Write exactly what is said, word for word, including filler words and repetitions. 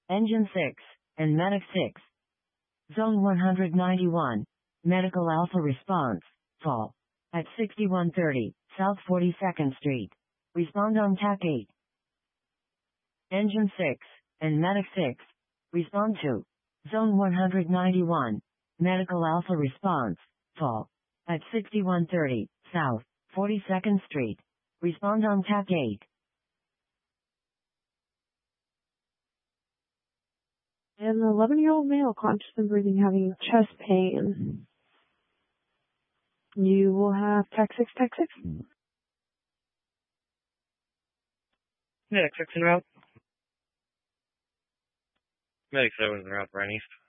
Engine six, and Medic six. Zone one hundred ninety-one, Medical Alpha response, fall. At sixty-one thirty, South forty-second Street. Respond on T A C eight. Engine six, and Medic six. Respond to. Zone one hundred ninety-one, Medical Alpha response, fall. At sixty-one thirty, South forty-second Street. Respond on T A C eight. An eleven-year-old male, conscious and breathing, having chest pain. You will have T A C six, T A C six. Medic six en route. Medic seven en route, Brian East.